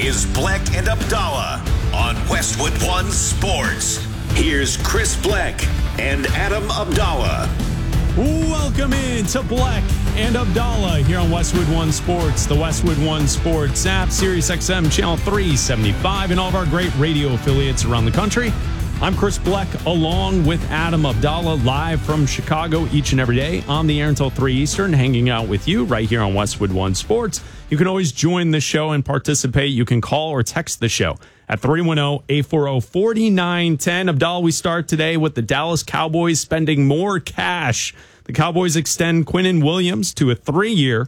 is Bleck and Abdallah on Westwood One Sports. Here's Chris Bleck and Adam Abdallah. Welcome in to Bleck and Abdallah here on Westwood One Sports, the Westwood One Sports app, Sirius XM Channel 375, and all of our great radio affiliates around the country. I'm Chris Bleck, along with Adam Abdallah, live from Chicago each and every day on the air until 3 Eastern, hanging out with you right here on Westwood One Sports. You can always join the show and participate. You can call or text the show at 310-840-4910. Abdallah, we start today with the Dallas Cowboys spending more cash. The Cowboys extend Quinnen Williams to a 3-year,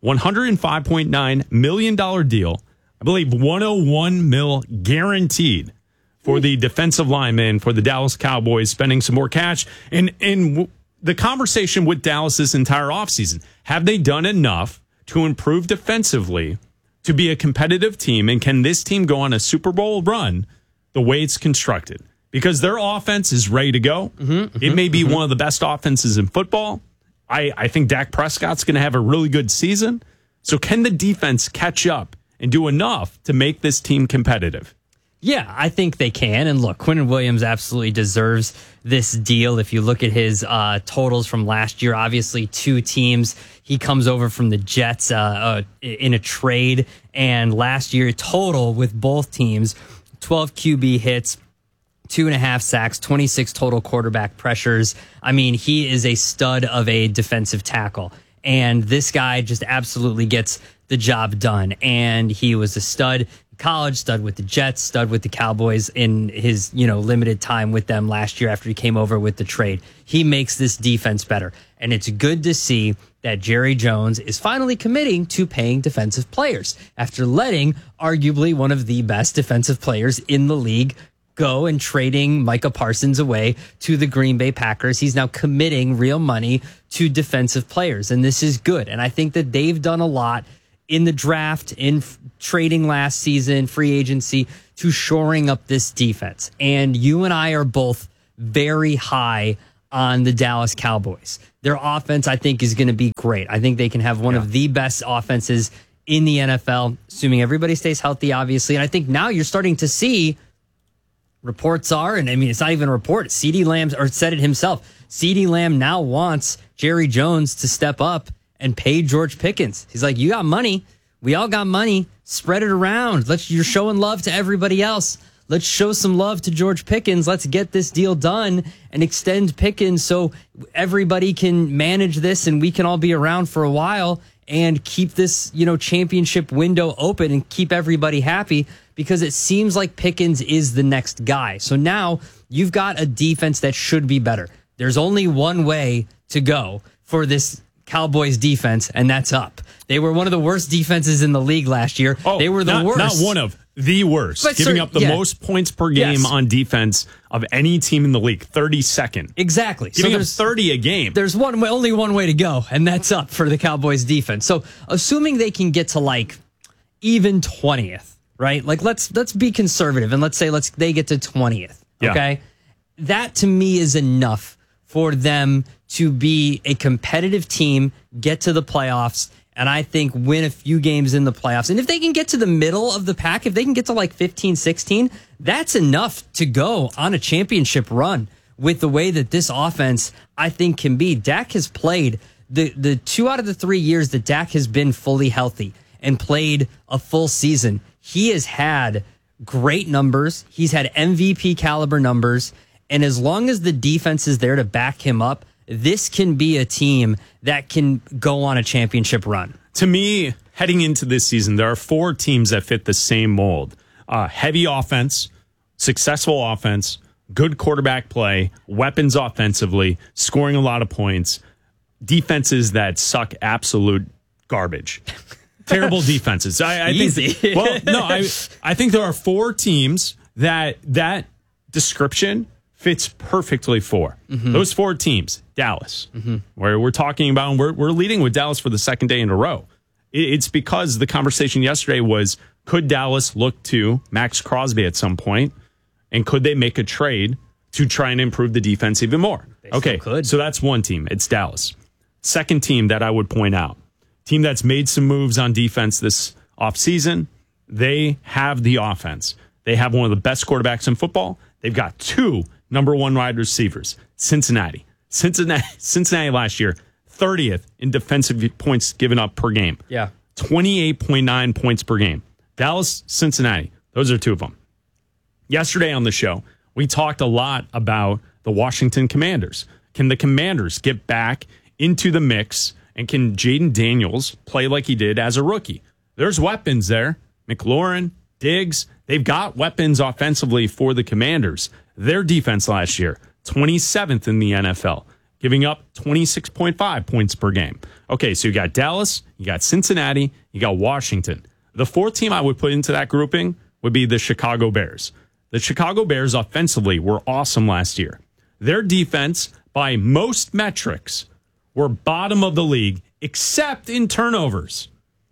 $105.9 million deal. I believe $101 million guaranteed for the defensive lineman for the Dallas Cowboys, spending some more cash. And the conversation with Dallas this entire offseason, have they done enough to improve defensively to be a competitive team? And can this team go on a Super Bowl run the way it's constructed? Because their offense is ready to go. It may be one of the best offenses in football. I think Dak Prescott's going to have a really good season. So can the defense catch up and do enough to make this team competitive? Yeah, I think they can. And look, Quinnen Williams absolutely deserves this deal. If you look at his totals from last year, obviously 2 teams. He comes over from the Jets in a trade. And last year, total with both teams, 12 QB hits, 2.5 sacks, 26 total quarterback pressures. I mean, he is a stud of a defensive tackle. And this guy just absolutely gets the job done. And he was a stud in college, stud with the Jets, stud with the Cowboys in his, limited time with them last year after he came over with the trade. He makes this defense better. And it's good to see that Jerry Jones is finally committing to paying defensive players after letting arguably one of the best defensive players in the league go and trading Micah Parsons away to the Green Bay Packers. He's now committing real money to defensive players, and this is good. And I think that they've done a lot in the draft, in trading last season, free agency, to shoring up this defense. And you and I are both very high on the Dallas Cowboys. Their offense, I think, is going to be great. I think they can have one of the best offenses in the NFL, assuming everybody stays healthy, obviously. And I think now you're starting to see reports are, and I mean, it's not even a report. CeeDee Lamb said it himself. CeeDee Lamb now wants Jerry Jones to step up and pay George Pickens. He's like, you got money. We all got money. Spread it around. You're showing love to everybody else. Let's show some love to George Pickens. Let's get this deal done and extend Pickens so everybody can manage this and we can all be around for a while and keep this, championship window open and keep everybody happy, because it seems like Pickens is the next guy. So now you've got a defense that should be better. There's only one way to go for this Cowboys defense, and that's up. They were one of the worst defenses in the league last year. They were the worst. Not one of the worst. But giving up the most points per game on defense of any team in the league. 32nd. Exactly. Giving up 30 a game. There's only one way to go, and that's up for the Cowboys defense. So assuming they can get to even 20th, right? Let's be conservative and let's say they get to 20th. Okay. That to me is enough for them to be a competitive team, get to the playoffs, and I think win a few games in the playoffs. And if they can get to the middle of the pack, if they can get to 15, 16, that's enough to go on a championship run with the way that this offense, I think, can be. Dak has played the 2 out of the 3 years that Dak has been fully healthy and played a full season. He has had great numbers. He's had MVP caliber numbers. And as long as the defense is there to back him up, this can be a team that can go on a championship run. To me, heading into this season, there are 4 teams that fit the same mold. Heavy offense, successful offense, good quarterback play, weapons offensively, scoring a lot of points, defenses that suck absolute garbage. Terrible defenses. Easy. I think there are 4 teams that description fits perfectly for. Those 4 teams. Dallas, where we're talking about, and we're leading with Dallas for the second day in a row. It's because the conversation yesterday was, could Dallas look to Max Crosby at some point, and could they make a trade to try and improve the defense even more? So that's one team. It's Dallas. Second team that I would point out, team that's made some moves on defense this offseason, They have the offense. They have one of the best quarterbacks in football. They've got 2 number 1 wide receivers. Cincinnati last year, 30th in defensive points given up per game. Yeah. 28.9 points per game. Dallas, Cincinnati, those are 2 of them. Yesterday on the show, we talked a lot about the Washington Commanders. Can the Commanders get back into the mix, and can Jaden Daniels play like he did as a rookie? There's weapons there. McLaurin, Diggs, they've got weapons offensively for the Commanders. Their defense last year, 27th in the NFL, giving up 26.5 points per game. Okay, so you got Dallas, you got Cincinnati, you got Washington. The 4th team I would put into that grouping would be the Chicago Bears. The Chicago Bears offensively were awesome last year. Their defense, by most metrics, were bottom of the league, except in turnovers.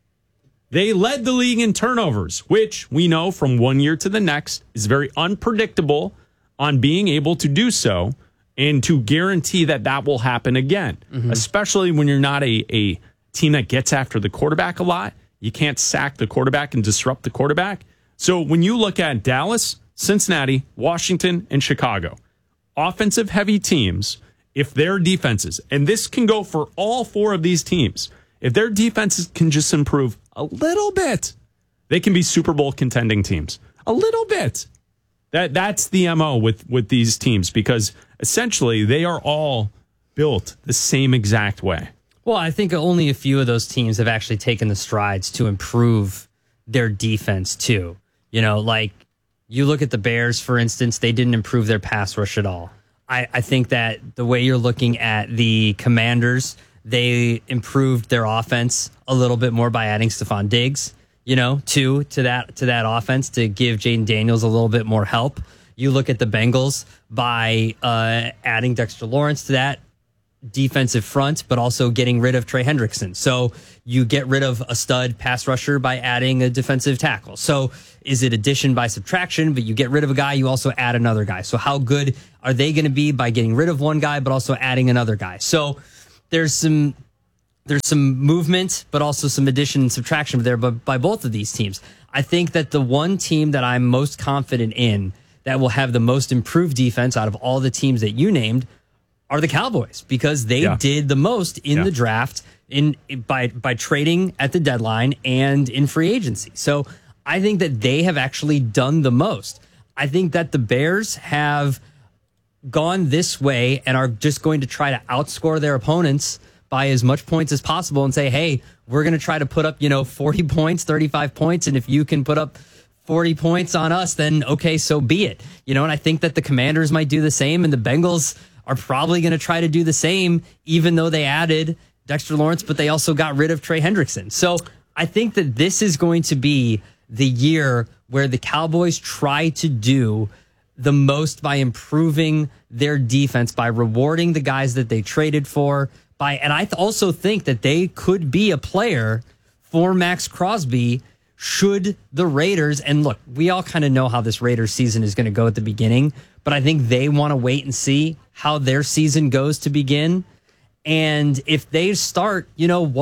They led the league in turnovers, which we know from one year to the next is very unpredictable on being able to do so and to guarantee that that will happen again, especially when you're not a team that gets after the quarterback a lot. You can't sack the quarterback and disrupt the quarterback. So when you look at Dallas, Cincinnati, Washington, and Chicago, offensive heavy teams, if their defenses, and this can go for all 4 of these teams, if their defenses can just improve a little bit, they can be Super Bowl contending teams. A little bit. That's the MO with these teams, because essentially they are all built the same exact way. Well, I think only a few of those teams have actually taken the strides to improve their defense too. You know, like you look at the Bears, for instance, they didn't improve their pass rush at all. I think that the way you're looking at the Commanders, they improved their offense a little bit more by adding Stephon Diggs, you know, to that offense to give Jaden Daniels a little bit more help. You look at the Bengals by adding Dexter Lawrence to that defensive front, but also getting rid of Trey Hendrickson. So you get rid of a stud pass rusher by adding a defensive tackle. So is it addition by subtraction? But you get rid of a guy, you also add another guy. So how good are they going to be by getting rid of one guy, but also adding another guy? So there's some movement, but also some addition and subtraction there, but by both of these teams. I think that the one team that I'm most confident in that will have the most improved defense out of all the teams that you named are the Cowboys, because they did the most in the draft by trading at the deadline and in free agency. So I think that they have actually done the most. I think that the Bears have gone this way and are just going to try to outscore their opponents by as much points as possible and say, hey, we're going to try to put up, 40 points, 35 points. And if you can put up 40 points on us, then okay, so be it. And I think that the Commanders might do the same, and the Bengals are probably going to try to do the same, even though they added Dexter Lawrence, but they also got rid of Trey Hendrickson. So I think that this is going to be the year where the Cowboys try to do the most by improving their defense, by rewarding the guys that they traded for, and I also think that they could be a player for Max Crosby should the Raiders, and look, we all kind of know how this Raiders season is going to go at the beginning, but I think they want to wait and see how their season goes to begin. And if they start, 1-5,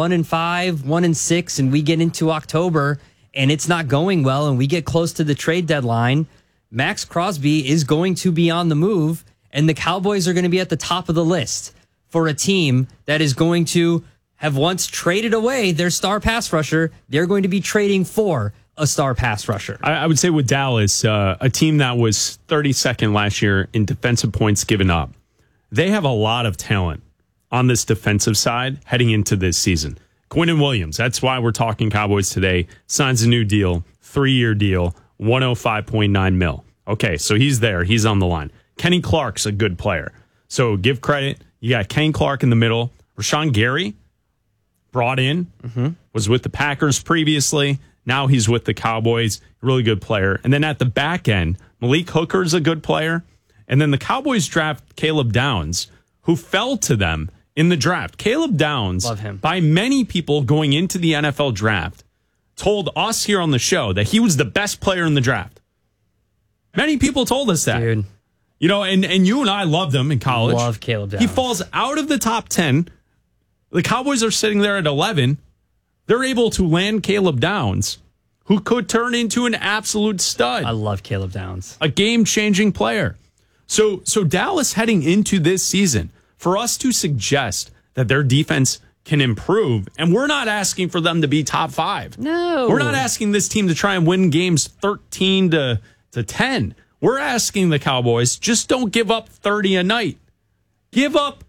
1-6, and we get into October and it's not going well and we get close to the trade deadline, Max Crosby is going to be on the move, and the Cowboys are going to be at the top of the list for a team that is going to have once traded away their star pass rusher. They're going to be trading for a star pass rusher. I would say with Dallas, a team that was 32nd last year in defensive points given up, they have a lot of talent on this defensive side heading into this season. Quinnen Williams, that's why we're talking Cowboys today, signs a new deal, 3-year deal, $105.9 million. Okay, so he's there. He's on the line. Kenny Clark's a good player. So give credit. You got Kenny Clark in the middle. Rashawn Gary, brought in, was with the Packers previously. Now he's with the Cowboys. Really good player. And then at the back end, Malik Hooker's a good player. And then the Cowboys draft Caleb Downs, who fell to them in the draft. Caleb Downs, love him, by many people going into the NFL draft, told us here on the show that he was the best player in the draft. Many people told us that. Dude. And you and I loved him in college. Love Caleb Downs. He falls out of the top 10. The Cowboys are sitting there at 11. They're able to land Caleb Downs, who could turn into an absolute stud. I love Caleb Downs. A game-changing player. So Dallas heading into this season, for us to suggest that their defense can improve, and we're not asking for them to be top 5. No. We're not asking this team to try and win games 13 to 10. We're asking the Cowboys, just don't give up 30 a night. Give up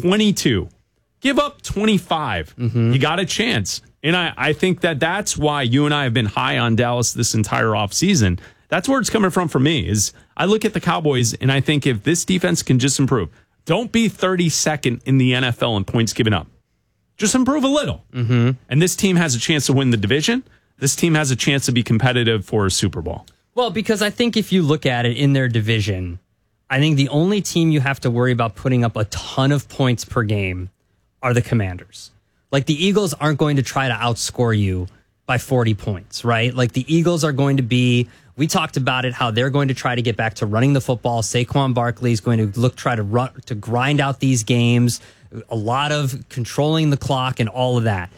22. Give up 25. You got a chance. And I think that's why you and I have been high on Dallas this entire offseason. That's where it's coming from for me, is I look at the Cowboys and I think if this defense can just improve, don't be 32nd in the NFL in points given up. Just improve a little. And this team has a chance to win the division. This team has a chance to be competitive for a Super Bowl. Well, because I think if you look at it in their division, I think the only team you have to worry about putting up a ton of points per game are the Commanders. Like, the Eagles aren't going to try to outscore you by 40 points, right? Like, the Eagles are going to be, we talked about it, how they're going to try to get back to running the football. Saquon Barkley is going to try to grind out these games, a lot of controlling the clock and all of that.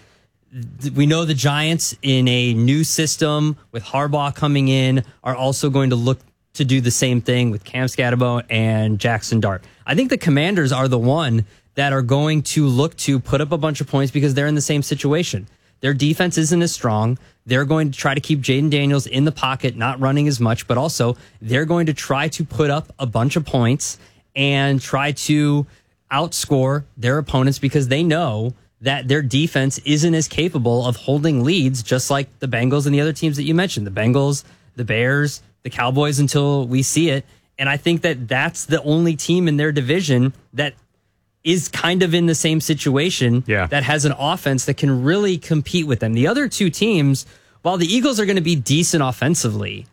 We know the Giants, in a new system with Harbaugh coming in, are also going to look to do the same thing with Cam Scatterbo and Jackson Dart. I think the Commanders are the one that are going to look to put up a bunch of points because they're in the same situation. Their defense isn't as strong. They're going to try to keep Jaden Daniels in the pocket, not running as much, but also they're going to try to put up a bunch of points and try to outscore their opponents because they know that their defense isn't as capable of holding leads, just like the Bengals and the other teams that you mentioned, the Bengals, the Bears, the Cowboys, until we see it. And I think that that's the only team in their division that is kind of in the same situation, that has an offense that can really compete with them. The other two teams, while the Eagles are going to be decent offensively,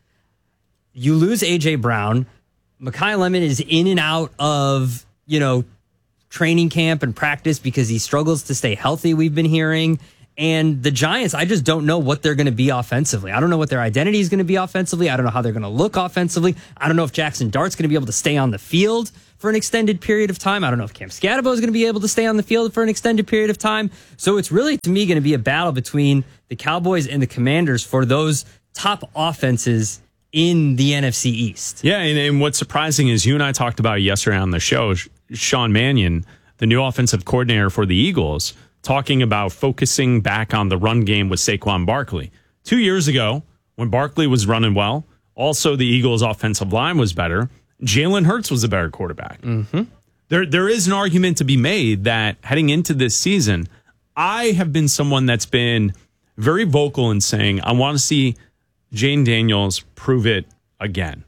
you lose A.J. Brown. Mekhi Lemon is in and out of, training camp and practice because he struggles to stay healthy, we've been hearing. And the Giants, I just don't know what they're going to be offensively. I don't know what their identity is going to be offensively. I don't know how they're going to look offensively. I don't know if Jackson Dart's going to be able to stay on the field for an extended period of time. I don't know if Cam Scatterbo is going to be able to stay on the field for an extended period of time. So it's really, to me, going to be a battle between the Cowboys and the Commanders for those top offenses in the NFC East. Yeah, and what's surprising is you and I talked about it yesterday on the show, Sean Mannion, the new offensive coordinator for the Eagles, talking about focusing back on the run game with Saquon Barkley. 2 years ago, when Barkley was running well, also the Eagles' offensive line was better. Jalen Hurts was a better quarterback. There is an argument to be made that heading into this season, I have been someone that's been very vocal in saying, I want to see Jaden Daniels prove it again.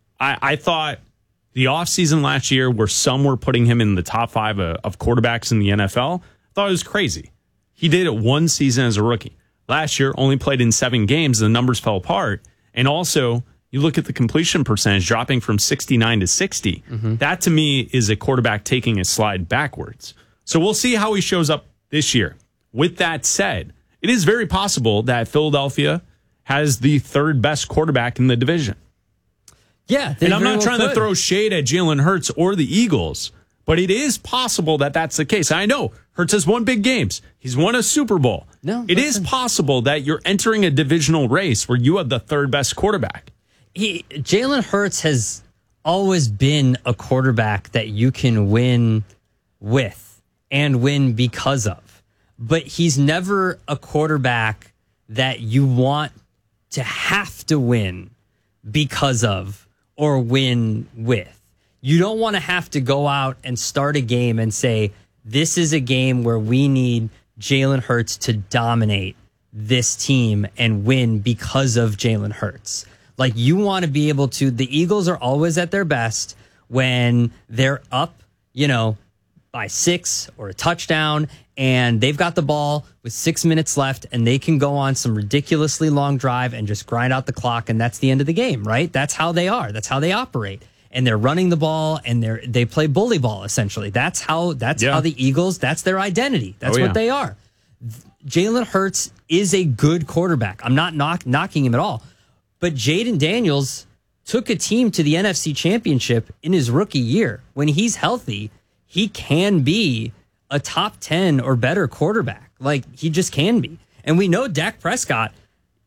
I thought the offseason last year, where some were putting him in the top 5 of quarterbacks in the NFL, I thought it was crazy. He did it one season as a rookie. Last year, only played in 7 games. The numbers fell apart. And also, you look at the completion percentage dropping from 69 to 60. That, to me, is a quarterback taking a slide backwards. So we'll see how he shows up this year. With that said, it is very possible that Philadelphia has the 3rd best quarterback in the division. Yeah, and I'm not trying to throw shade at Jalen Hurts or the Eagles, but it is possible that that's the case. I know Hurts has won big games. He's won a Super Bowl. It is possible that you're entering a divisional race where you have the 3rd best quarterback. Jalen Hurts has always been a quarterback that you can win with and win because of. But he's never a quarterback that you want to have to win because of or win with. You don't want to have to go out and start a game and say, this is a game where we need Jalen Hurts to dominate this team and win because of Jalen Hurts. Like, you want to be able to, the Eagles are always at their best when they're up, by 6 or a touchdown, and they've got the ball with 6 minutes left, and they can go on some ridiculously long drive and just grind out the clock, and that's the end of the game, right? That's how they are. That's how they operate. And they're running the ball, and they play bully ball, essentially. That's how the Eagles, that's their identity. That's what they are. Jalen Hurts is a good quarterback. I'm not knocking him at all. But Jaden Daniels took a team to the NFC Championship in his rookie year. When he's healthy, he can be a top 10 or better quarterback. Like, he just can be. And we know Dak Prescott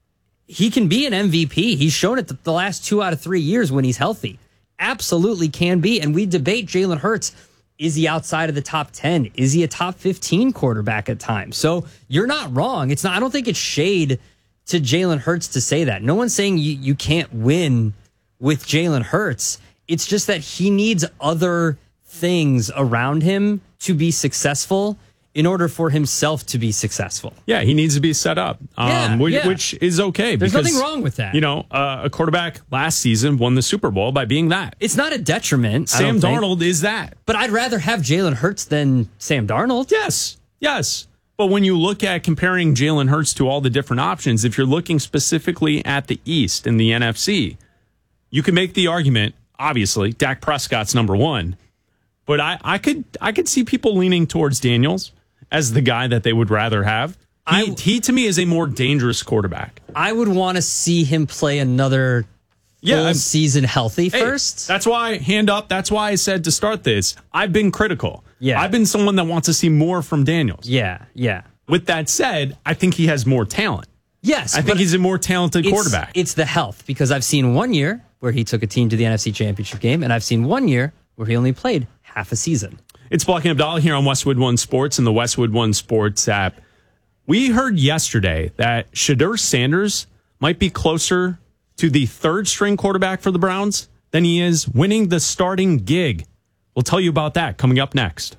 he can be an MVP. He's shown it the last 2 out of 3 years when he's healthy. Absolutely can be. And we debate Jalen Hurts. Is he outside of the top 10? Is he a top 15 quarterback at times? So you're not wrong. It's not. I don't think it's shade to Jalen Hurts to say that. No one's saying you can't win with Jalen Hurts. It's just that he needs other things around him to be successful in order for himself to be successful. Yeah, he needs to be set up, which is okay. There's nothing wrong with that. You know, a quarterback last season won the Super Bowl by being that. It's not a detriment. Sam Darnold is that. But I'd rather have Jalen Hurts than Sam Darnold. Yes. But when you look at comparing Jalen Hurts to all the different options, if you're looking specifically at the East and the NFC, you can make the argument, obviously, Dak Prescott's number one. But I could see people leaning towards Daniels as the guy that they would rather have. He to me is a more dangerous quarterback. I would want to see him play another full season healthy first. That's why, hand up, that's why I said to start this, I've been critical. Yeah. I've been someone that wants to see more from Daniels. Yeah. With that said, I think he has more talent. Yes. I think he's a more talented quarterback. It's the health, because I've seen 1 year where he took a team to the NFC Championship game, and I've seen 1 year where he only played half a season. It's Black and Abdallah here on Westwood One Sports and the Westwood One Sports app. We heard yesterday that Shedeur Sanders might be closer to the third string quarterback for the Browns than he is winning the starting gig. We'll tell you about that coming up next.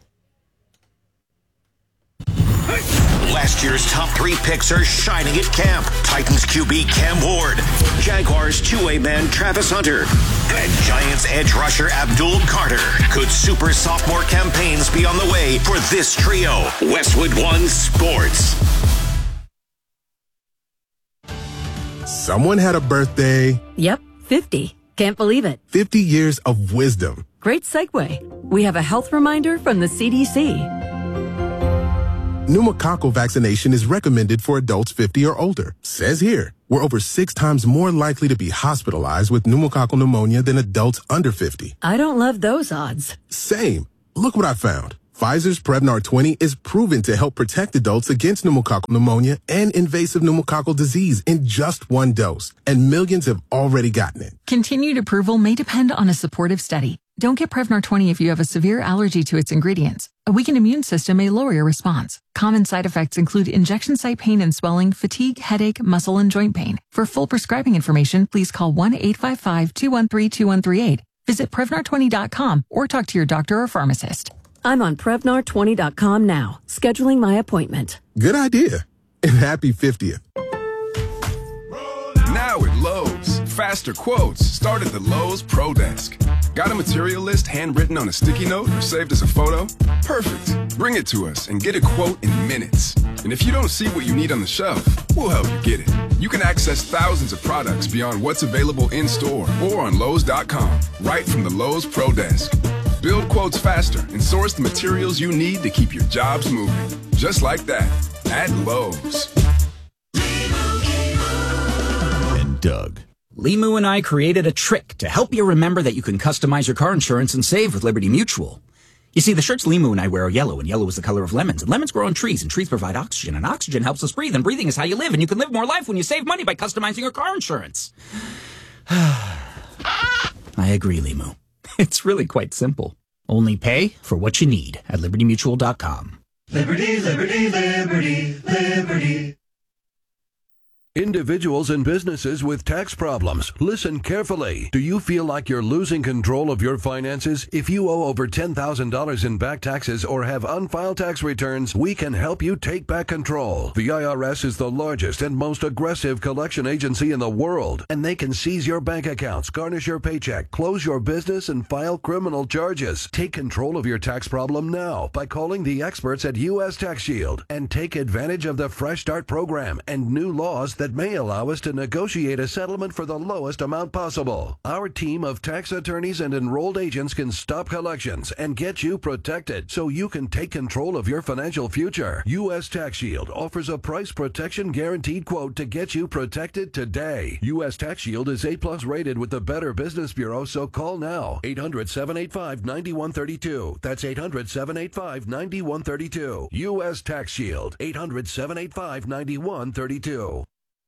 Last year's top 3 picks are shining at camp. Titans QB Cam Ward, Jaguars two-way man Travis Hunter, and Giants edge rusher Abdul Carter. Could super sophomore campaigns be on the way for this trio? Westwood One Sports. Someone had a birthday. Yep, 50. Can't believe it. 50 years of wisdom. Great segue. We have a health reminder from the CDC. Pneumococcal vaccination is recommended for adults 50 or older. Says here, we're over 6 times more likely to be hospitalized with pneumococcal pneumonia than adults under 50. I don't love those odds. Same. Look what I found. Pfizer's Prevnar 20 is proven to help protect adults against pneumococcal pneumonia and invasive pneumococcal disease in just 1 dose, and millions have already gotten it. Continued approval may depend on a supportive study. Don't get Prevnar 20 if you have a severe allergy to its ingredients. A weakened immune system may lower your response. Common side effects include injection site pain and swelling, fatigue, headache, muscle, and joint pain. For full prescribing information, please call 1-855-213-2138. Visit Prevnar20.com or talk to your doctor or pharmacist. I'm on Prevnar20.com now, scheduling my appointment. Good idea. And happy 50th. Now at Lowe's, faster quotes start at the Lowe's Pro Desk. Got a material list handwritten on a sticky note or saved as a photo? Perfect. Bring it to us and get a quote in minutes. And if you don't see what you need on the shelf, we'll help you get it. You can access thousands of products beyond what's available in store or on Lowe's.com, right from the Lowe's Pro Desk. Build quotes faster and source the materials you need to keep your jobs moving. Just like that, at Lowe's. And Doug. Limu and I created a trick to help you remember that you can customize your car insurance and save with Liberty Mutual. You see, the shirts Limu and I wear are yellow, and yellow is the color of lemons. And lemons grow on trees, and trees provide oxygen, and oxygen helps us breathe, and breathing is how you live, and you can live more life when you save money by customizing your car insurance. I agree, Limu. It's really quite simple. Only pay for what you need at LibertyMutual.com. Liberty, liberty, liberty, liberty. Individuals and businesses with tax problems, listen carefully. Do you feel like you're losing control of your finances? If you owe over $10,000 in back taxes or have unfiled tax returns, we can help you take back control. The IRS is the largest and most aggressive collection agency in the world, and they can seize your bank accounts, garnish your paycheck, close your business, and file criminal charges. Take control of your tax problem now by calling the experts at U.S. Tax Shield and take advantage of the Fresh Start program and new laws that may allow us to negotiate a settlement for the lowest amount possible. Our team of tax attorneys and enrolled agents can stop collections and get you protected so you can take control of your financial future. U.S. Tax Shield offers a price protection guaranteed quote to get you protected today. U.S. Tax Shield is A+ rated with the Better Business Bureau, so call now. 800-785-9132. That's 800-785-9132. U.S. Tax Shield. 800-785-9132.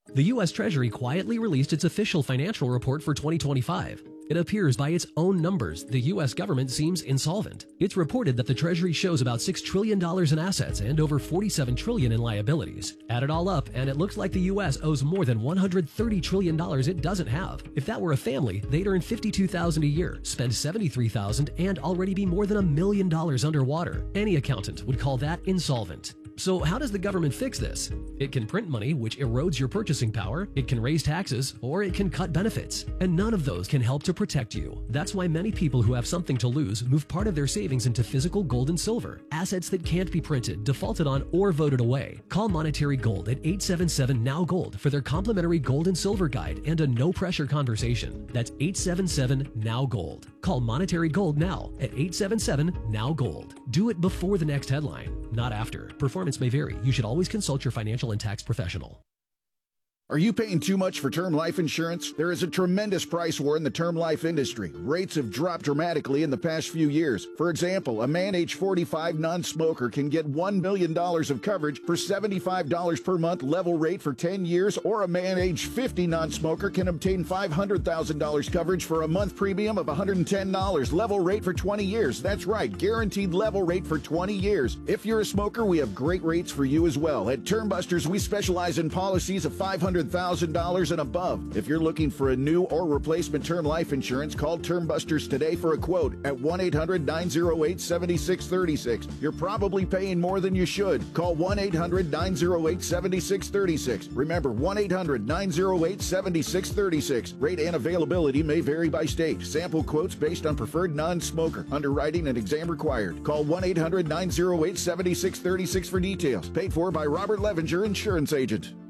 The U.S. Treasury quietly released its official financial report for 2025. It appears by its own numbers the U.S. government seems insolvent. It's reported that the Treasury shows about $6 trillion in assets and over $47 trillion in liabilities. Add it all up, and it looks like the U.S. owes more than $130 trillion it doesn't have. If that were a family, they'd earn $52,000 a year, spend $73,000, and already be more than $1 million underwater. Any accountant would call that insolvent. So how does the government fix this? It can print money, which erodes your purchasing power, it can raise taxes, or it can cut benefits. And none of those can help to protect you. That's why many people who have something to lose move part of their savings into physical gold and silver, assets that can't be printed, defaulted on, or voted away. Call Monetary Gold at 877-NOW-GOLD for their complimentary gold and silver guide and a no-pressure conversation. That's 877-NOW-GOLD. Call Monetary Gold now at 877-NOW-GOLD. Do it before the next headline, not after. Performance may vary. You should always consult your financial and tax professional. Are you paying too much for term life insurance? There is a tremendous price war in the term life industry. Rates have dropped dramatically in the past few years. For example, a man age 45 non-smoker can get $1 million of coverage for $75 per month level rate for 10 years, or a man age 50 non-smoker can obtain $500,000 coverage for a month premium of $110 level rate for 20 years. That's right, guaranteed level rate for 20 years. If you're a smoker, we have great rates for you as well. At Term Busters, we specialize in policies of $500,000 and above. If you're looking for a new or replacement term life insurance, call Term Busters today for a quote at 1-800-908-7636. You're probably paying more than you should. Call 1-800-908-7636. Remember, 1-800-908-7636. Rate and availability may vary by state. Sample quotes based on preferred non-smoker. Underwriting and exam required. Call 1-800-908-7636 for details. Paid for by Robert Levenger, Insurance Agent.